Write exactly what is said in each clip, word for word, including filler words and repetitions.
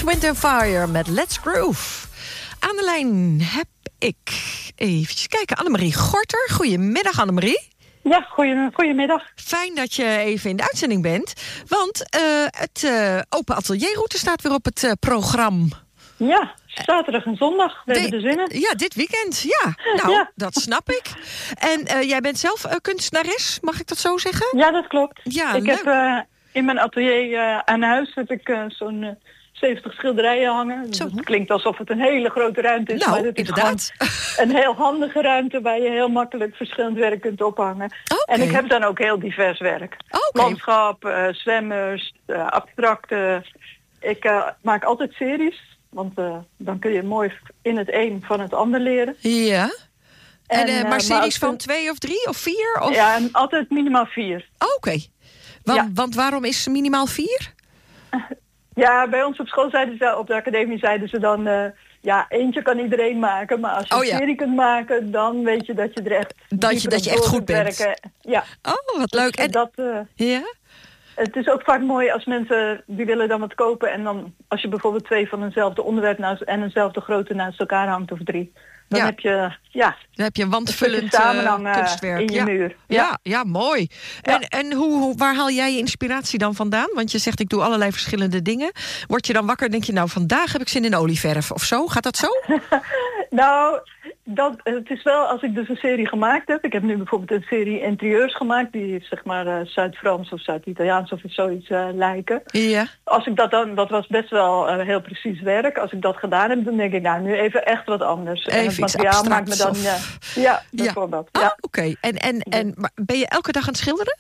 Earth, Wind and Fire met Let's Groove. Aan de lijn heb ik even kijken. Annemarie Gorter. Goedemiddag, Annemarie. Ja, goeie, goedemiddag. Fijn dat je even in de uitzending bent. Want uh, het uh, Open Atelierroute staat weer op het uh, programma. Ja, zaterdag en zondag. We de, hebben er zin in. Ja, dit weekend. Ja, nou, ja. Dat snap ik. En uh, jij bent zelf uh, kunstenares, mag ik dat zo zeggen? Ja, dat klopt. Ja, ik leuk. heb uh, in mijn atelier uh, aan huis heb ik uh, zo'n uh, zeventig schilderijen hangen. Zo. Het klinkt alsof het een hele grote ruimte is. Nou, maar het is inderdaad. een heel handige ruimte waar je heel makkelijk verschillend werk kunt ophangen. Okay. En ik heb dan ook heel divers werk. Okay. Landschap, uh, zwemmers, uh, abstracte. Ik uh, maak altijd series. Want uh, dan kun je mooi in het een van het ander leren. Ja. En, en uh, maar uh, series maar van twee of drie of vier? Of? Ja, en altijd minimaal vier. Oh, oké. Okay. Want, ja. want waarom is minimaal vier? Ja, bij ons op school zeiden ze, op de academie zeiden ze dan... Uh, ja, eentje kan iedereen maken, maar als je oh, een ja. serie kunt maken... dan weet je dat je er echt... Dat je, dat je echt goed bent. Werken. Ja. Oh, wat leuk. Dus en... dat, uh, ja? Het is ook vaak mooi als mensen, die willen dan wat kopen... en dan als je bijvoorbeeld twee van eenzelfde onderwerp naast, en eenzelfde grootte naast elkaar hangt of drie... dan ja. heb je, ja... Dan heb je een wandvullend samenhang uh, kunstwerk. in je ja. muur. Ja, ja, ja mooi. Ja. En, en hoe, hoe, waar haal jij je inspiratie dan vandaan? Want je zegt, ik doe allerlei verschillende dingen. Word je dan wakker en denk je, nou, vandaag heb ik zin in olieverf of zo? Gaat dat zo? Nou, dat, het is wel als ik dus een serie gemaakt heb. Ik heb nu bijvoorbeeld een serie interieurs gemaakt... die zeg maar uh, Zuid-Frans of Zuid-Italiaans of zoiets uh, lijken. Ja. Als ik dat dan, dat was best wel uh, heel precies werk. Als ik dat gedaan heb, dan denk ik, nou, nu even echt wat anders. Even en het materiaal maakt me dan... Of... Ja, ja, bijvoorbeeld. Ja. Ja. Ah, oké. Okay. En, en, en maar ben je elke dag aan het schilderen?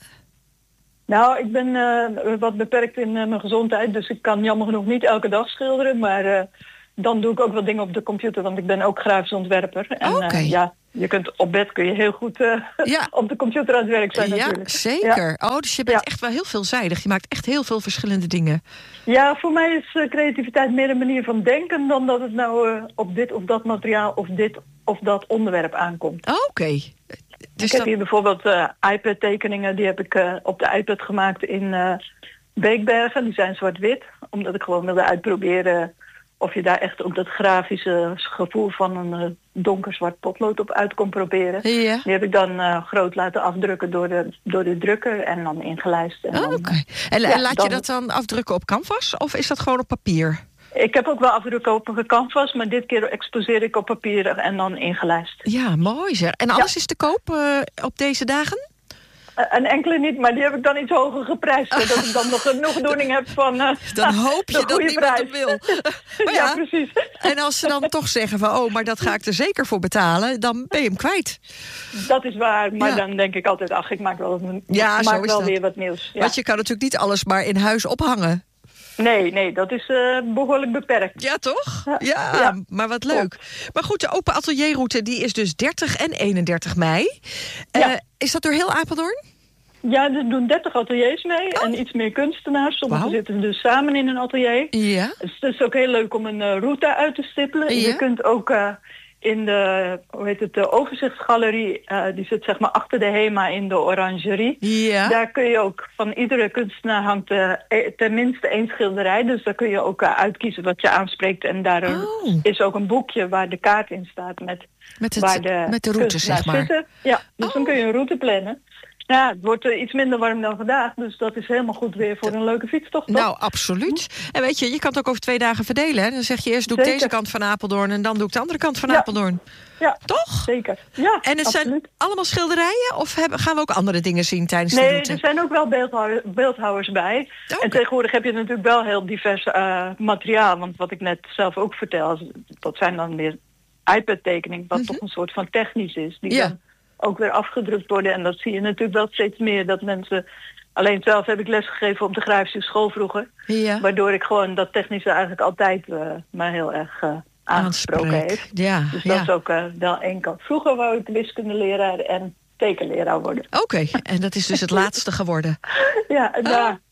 Nou, ik ben uh, wat beperkt in uh, mijn gezondheid. Dus ik kan jammer genoeg niet elke dag schilderen. Maar uh, dan doe ik ook wat dingen op de computer. Want ik ben ook grafisch ontwerper. En oh, okay. uh, ja, je kunt op bed kun je heel goed uh, ja. op de computer aan het werk zijn ja, natuurlijk. Zeker. Ja. Oh, dus je bent ja. echt wel heel veelzijdig. Je maakt echt heel veel verschillende dingen. Ja, voor mij is uh, creativiteit meer een manier van denken... dan dat het nou uh, op dit of dat materiaal of dit of dat onderwerp aankomt. Oh, oké. Okay. Dus ik heb dat... hier bijvoorbeeld uh, iPad-tekeningen. Die heb ik uh, op de iPad gemaakt in uh, Beekbergen. Die zijn zwart-wit. Omdat ik gewoon wilde uitproberen... of je daar echt ook dat grafische gevoel van een uh, donker zwart potlood op uit kon proberen. Ja. Die heb ik dan uh, groot laten afdrukken door de, door de drukker en dan ingelijst. En, oh, dan, okay. en, ja, en laat dan... je dat dan afdrukken op canvas of is dat gewoon op papier? Ik heb ook wel afdrukken op een canvas, maar dit keer exposeer ik op papier en dan ingelijst. Ja, mooi zeg. En alles ja. is te koop uh, op deze dagen? Een enkele niet, maar die heb ik dan iets hoger geprijsd. Zodat ik dan nog genoegdoening heb van uh, dan hoop je dat niemand prijs. het wil. Maar ja, ja, precies. En als ze dan toch zeggen van, oh, maar dat ga ik er zeker voor betalen, dan ben je hem kwijt. Dat is waar, maar ja. dan denk ik altijd, ach, ik maak wel, ja, ik zo maak is wel dat. weer wat nieuws. Ja. Want je kan natuurlijk niet alles maar in huis ophangen. Nee, nee, dat is uh, behoorlijk beperkt. Ja, toch? Ja, ja, ja. maar wat leuk. Maar goed, de Open Atelierroute die is dus dertig en eenendertig mei. Ja. Uh, is dat door heel Apeldoorn? Ja, er doen dertig ateliers mee oh. en iets meer kunstenaars. Sommigen wow. zitten dus samen in een atelier. Ja. Dus het is ook heel leuk om een uh, route uit te stippelen. Ja. Je kunt ook uh, in de, hoe heet het, de overzichtsgalerie, uh, die zit zeg maar achter de HEMA in de orangerie. Ja. Daar kun je ook, van iedere kunstenaar hangt uh, tenminste één schilderij. Dus daar kun je ook uh, uitkiezen wat je aanspreekt. En daar oh. is ook een boekje waar de kaart in staat met, met, het, waar de, met de route, zeg maar. Zitten. Ja, dus oh. dan kun je een route plannen. Ja, het wordt uh, iets minder warm dan vandaag. Dus dat is helemaal goed weer voor een leuke fietstocht. Toch? Nou, absoluut. En weet je, je kan het ook over twee dagen verdelen. Hè? Dan zeg je eerst, doe ik zeker. deze kant van Apeldoorn... en dan doe ik de andere kant van ja. Apeldoorn. Ja, toch? Zeker. Ja, en het absoluut. zijn allemaal schilderijen? Of hebben, gaan we ook andere dingen zien tijdens nee, de route? Nee, er zijn ook wel beeldhouwers, beeldhouwers bij. Okay. En tegenwoordig heb je natuurlijk wel heel divers uh, materiaal. Want wat ik net zelf ook vertel... dat zijn dan weer iPad-tekeningen... wat mm-hmm. toch een soort van technisch is. Die ja. dan ook weer afgedrukt worden. En dat zie je natuurlijk wel steeds meer. Dat mensen... Alleen zelf heb ik lesgegeven op de grafische school vroeger. Ja. Waardoor ik gewoon dat technische eigenlijk altijd uh, me heel erg uh, aangesproken heeft. Ja, dus ja. dat is ook uh, wel één kant. Vroeger wou ik wiskundeleraar en tekenleraar worden. Oké, okay. En dat is dus het laatste geworden. Ja, en daar... Ah.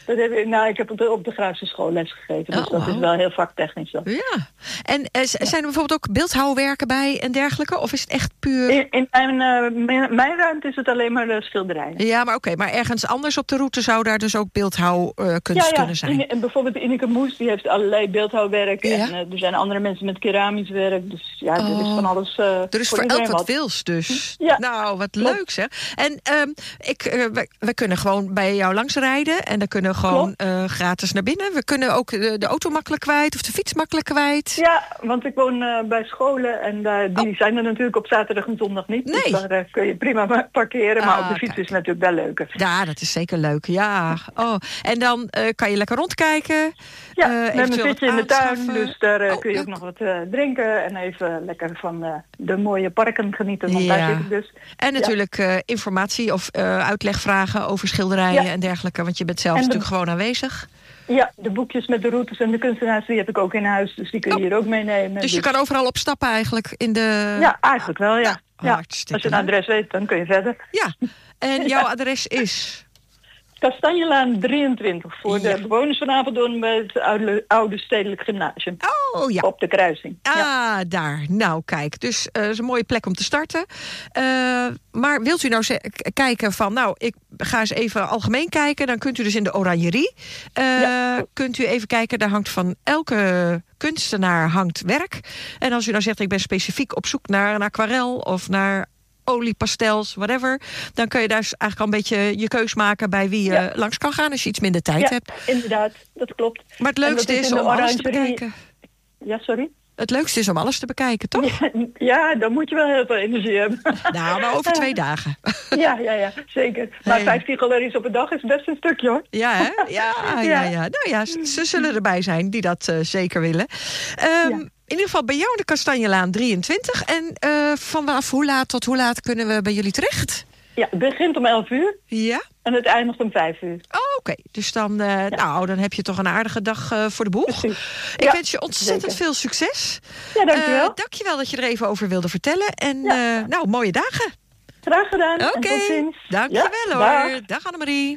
Dat heb ik, nou, ik heb op de, op de grafische school les gegeven. Dus Oh, dat wow. is wel heel vaktechnisch. Dat. Ja. En uh, zijn er bijvoorbeeld ook beeldhouwwerken bij en dergelijke? Of is het echt puur... In, in mijn, uh, mijn, mijn ruimte is het alleen maar uh, schilderijen. Ja, maar oké. Okay, maar ergens anders op de route zou daar dus ook beeldhouwkunst uh, ja, ja. kunnen zijn? In, en bijvoorbeeld Ineke Moes, die heeft allerlei beeldhouwwerk. Ja. En uh, er zijn andere mensen met keramisch werk. Dus ja, Oh. er is van alles uh, Er is voor, voor elk wat wils dus. Ja. Nou, wat Klopt. leuk zeg. En um, ik, uh, we, we kunnen gewoon bij jou langsrijden. En dan kunnen we gewoon uh, gratis naar binnen. We kunnen ook de, de auto makkelijk kwijt of de fiets makkelijk kwijt. Ja, want ik woon uh, bij scholen. En uh, die oh. zijn er natuurlijk op zaterdag en zondag niet. Nee. Dus daar uh, kun je prima parkeren. Maar ah, op de fiets kijk. is natuurlijk wel leuker. Ja, dat is zeker leuk. Ja. Oh. En dan uh, kan je lekker rondkijken. Ja, uh, met een zitje in de tuin. Dus daar uh, oh, kun je ook leuk. nog wat uh, drinken. En even lekker van uh, de mooie parken genieten. Want ja. daar zit ik dus. En natuurlijk uh, informatie of uh, uitlegvragen over schilderijen ja. en dergelijke. Want je bent zelf en natuurlijk de... gewoon aanwezig. Ja, de boekjes met de routes en de kunstenaars, die heb ik ook in huis. Dus die kun je oh. hier ook meenemen. Dus, dus je kan overal op stappen eigenlijk in de... Ja, eigenlijk wel, ja. Nou, ja. Als je een adres weet, dan kun je verder. Ja, en jouw ja. adres is... Kastanjelaan drieëntwintig voor ja. de bewoners van Apeldoorn bij het oude, oude stedelijk gymnasium. Oh ja. Op de kruising. Ah, ja. daar. Nou, kijk. Dus dat uh, is een mooie plek om te starten. Uh, maar wilt u nou k- kijken van, nou, ik ga eens even algemeen kijken. Dan kunt u dus in de Oranjerie. Uh, ja. Kunt u even kijken, daar hangt van elke kunstenaar hangt werk. En als u nou zegt, ik ben specifiek op zoek naar een aquarel of naar... oliepastels, whatever. Dan kun je daar eigenlijk al een beetje je keus maken bij wie je ja. langs kan gaan als je iets minder tijd ja, hebt. Inderdaad, dat klopt. Maar het leukste is, is om alles te bekijken. Ja, sorry? Het leukste is om alles te bekijken, toch? Ja, ja, dan moet je wel heel veel energie hebben. Nou, maar over twee dagen. Ja, ja, ja, zeker. Maar hey. vijftien galeries op een dag is best een stukje, hoor. Ja, hè? Ja, ja, ja. ja. Nou ja, ze zullen erbij zijn die dat uh, zeker willen. Um, ja. In ieder geval bij jou in de Kastanjelaan drieëntwintig. En uh, vanaf hoe laat tot hoe laat kunnen we bij jullie terecht? Ja, het begint om elf uur. Ja. En het eindigt om vijf uur. Oh, oké. Okay. Dus dan, uh, ja. nou, dan heb je toch een aardige dag uh, voor de boeg. Precies. Ik ja, wens je ontzettend zeker. veel succes. Ja, dankjewel. Uh, dankjewel dat je er even over wilde vertellen. En ja. uh, nou, mooie dagen. Graag gedaan. Oké. Okay. Dankjewel ja, hoor. Dag, dag Annemarie.